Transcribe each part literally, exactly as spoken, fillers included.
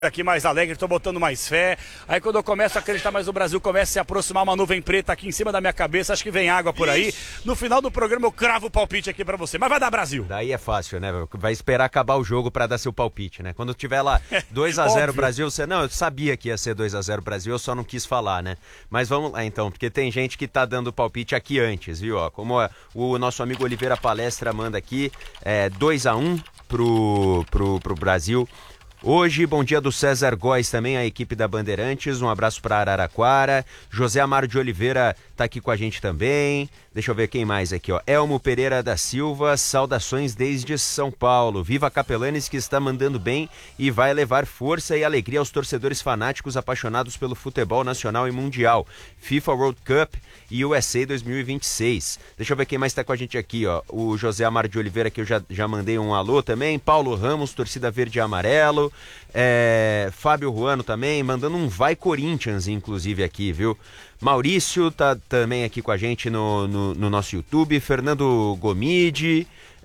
aqui mais alegre, tô botando mais fé. Aí quando eu começo a acreditar mais no Brasil, começa a se aproximar uma nuvem preta aqui em cima da minha cabeça, acho que vem água por aí. No final do programa eu cravo o palpite aqui pra você, mas vai dar Brasil. Daí é fácil, né? Vai esperar acabar o jogo pra dar seu palpite, né? Quando tiver lá dois a zero Brasil, você... Não, eu sabia que ia ser dois a zero Brasil, eu só não quis falar, né? Mas vamos lá então, porque tem gente que tá dando palpite aqui antes, viu? Ó, como o nosso amigo Oliveira Palestra manda aqui, é dois a um pro, pro, pro Brasil. Hoje, bom dia do César Góes também, a equipe da Bandeirantes, um abraço para Araraquara. José Amaro de Oliveira tá aqui com a gente também. Deixa eu ver quem mais aqui, ó. Elmo Pereira da Silva, saudações desde São Paulo. Viva Capelanes, que está mandando bem e vai levar força e alegria aos torcedores fanáticos apaixonados pelo futebol nacional e mundial. FIFA World Cup e U S A dois mil e vinte e seis. Deixa eu ver quem mais tá com a gente aqui, ó. O José Amaro de Oliveira, que eu já, já mandei um alô também. Paulo Ramos, torcida verde e amarelo. É, Fábio Ruano também, mandando um vai Corinthians, inclusive aqui, viu? Maurício tá também aqui com a gente no, no, no nosso YouTube. Fernando Gomide,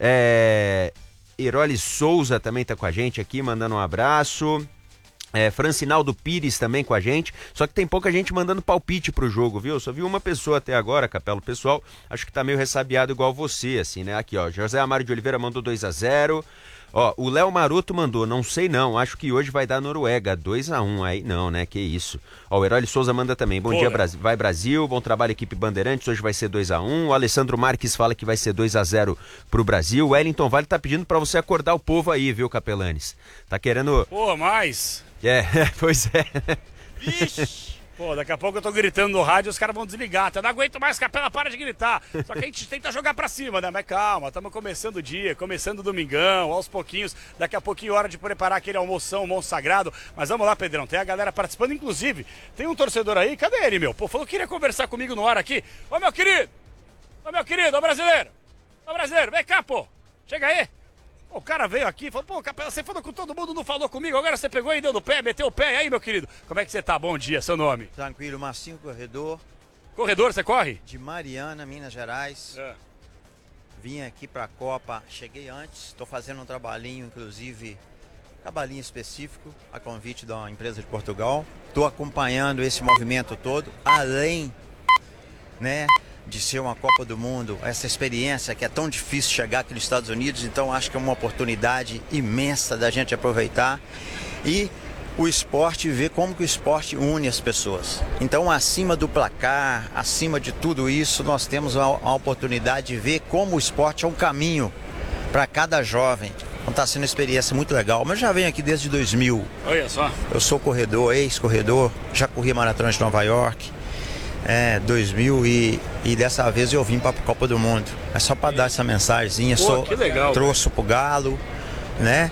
é, Heroles Souza também tá com a gente aqui, mandando um abraço. É, Francinaldo Pires também com a gente, só que tem pouca gente mandando palpite pro jogo, viu? Só vi uma pessoa até agora, Capelo. Pessoal, acho que tá meio ressabiado igual você, assim, né? Aqui, ó, José Amaro de Oliveira mandou dois a zero. Ó, o Léo Maroto mandou, não sei não, acho que hoje vai dar Noruega, dois a um, aí não, né, que isso. Ó, o Herói Souza manda também, bom Pô, dia, Brasil, vai Brasil, bom trabalho, equipe Bandeirantes, hoje vai ser dois a um. O Alessandro Marques fala que vai ser dois a zero pro Brasil. O Wellington Vale tá pedindo pra você acordar o povo aí, viu, Capelanes? Tá querendo... Pô, mais... É, pois é. Vixe! Pô, daqui a pouco eu tô gritando no rádio e os caras vão desligar. Eu não aguento mais, Capela, para de gritar. Só que a gente tenta jogar pra cima, né? Mas calma, estamos começando o dia, começando o domingão, aos pouquinhos. Daqui a pouquinho, hora de preparar aquele almoção, monstro sagrado. Mas vamos lá, Pedrão, tem a galera participando. Inclusive, tem um torcedor aí, cadê ele, meu? Pô, falou que queria conversar comigo no ar aqui. Ô, meu querido! Ô, meu querido, ô, brasileiro! Ô, brasileiro, vem cá, pô! Chega aí! O cara veio aqui e falou, pô, Capela, você falou com todo mundo, não falou comigo, agora você pegou e deu no pé, meteu o pé, e aí, meu querido, como é que você tá? Bom dia, seu nome? Tranquilo, Marcinho Corredor. Corredor, você corre? De Mariana, Minas Gerais. É. Vim aqui pra Copa, cheguei antes, tô fazendo um trabalhinho, inclusive, trabalhinho específico, a convite da empresa de Portugal. Tô acompanhando esse movimento todo, além, né, de ser uma Copa do Mundo, essa experiência que é tão difícil chegar aqui nos Estados Unidos, então acho que é uma oportunidade imensa da gente aproveitar e o esporte, ver como que o esporte une as pessoas. Então, acima do placar, acima de tudo isso, nós temos a, a oportunidade de ver como o esporte é um caminho para cada jovem. Então está sendo uma experiência muito legal, mas já venho aqui desde dois mil. Olha só. Eu sou corredor, ex-corredor, já corri a Maratona de Nova York. É, dois mil e, e dessa vez eu vim para a Copa do Mundo. É só para dar essa mensagenzinha, só trouxe pro Galo, né?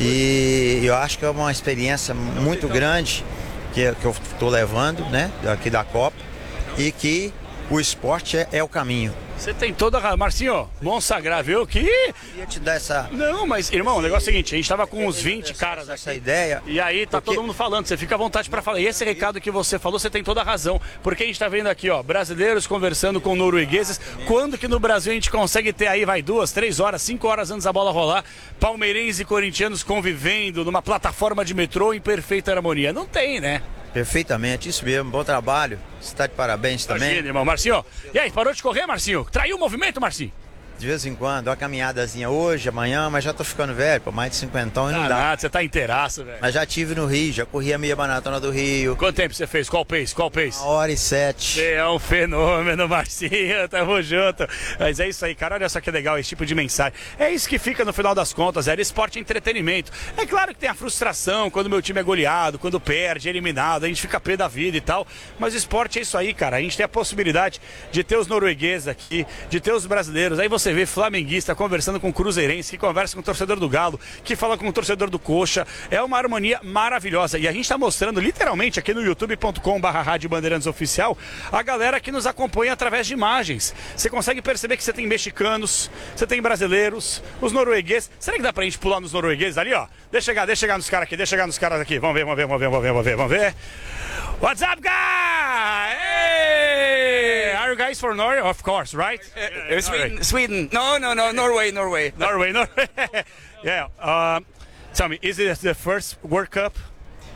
E eu acho que é uma experiência muito grande que, que eu estou levando, né? Aqui da Copa, e que o esporte é, é o caminho. Você tem toda a... Marcinho, bom sagrado, viu? Que... Queria te dar essa... Não, mas, irmão, o negócio é o seguinte, a gente tava com uns vinte caras essa aqui, ideia. E aí tá porque... todo mundo falando, você fica à vontade pra falar. E esse recado que você falou, você tem toda a razão. Porque a gente tá vendo aqui, ó, brasileiros conversando com noruegueses. Quando que no Brasil a gente consegue ter aí, vai, duas, três horas, cinco horas antes da bola rolar, palmeirenses e corintianos convivendo numa plataforma de metrô em perfeita harmonia? Não tem, né? Perfeitamente, isso mesmo, bom trabalho. Você está de parabéns também. Imagina, irmão. Marcinho, e aí, parou de correr, Marcinho? Traiu o movimento, Marcinho? De vez em quando, uma caminhadazinha hoje, amanhã, mas já tô ficando velho, pô, mais de cinquentão e não ah, dá. Nada, você tá inteiraço, velho. Mas já tive no Rio, já corri a meia maratona do Rio. Quanto tempo você fez? Qual pace? Qual pace? Uma hora e sete. Você é um fenômeno, Marcinho, tamo junto. Mas é isso aí, cara, olha só que legal esse tipo de mensagem. É isso que fica no final das contas, era esporte e entretenimento. É claro que tem a frustração quando meu time é goleado, quando perde, é eliminado, a gente fica pé da vida e tal. Mas o esporte é isso aí, cara. A gente tem a possibilidade de ter os noruegueses aqui, de ter os brasileiros. Aí você vê flamenguista conversando com o cruzeirense, que conversa com o torcedor do Galo, que fala com o torcedor do Coxa. É uma harmonia maravilhosa. E a gente está mostrando literalmente aqui no youtube ponto com barra Rádio Bandeirantes Oficial a galera que nos acompanha através de imagens. Você consegue perceber que você tem mexicanos, você tem brasileiros, os noruegueses. Será que dá pra gente pular nos noruegueses ali, ó? Deixa chegar, deixa chegar nos caras aqui, deixa chegar nos caras aqui. Vamos ver, vamos ver, vamos ver, vamos ver, vamos ver, vamos ver. What's up, guys? Hey! Are you guys from Norway? Of course, right? Uh, uh, Sweden, Sweden. No, no, no, Norway, Norway. Norway, Norway. Yeah. Um, tell me, is it the first World Cup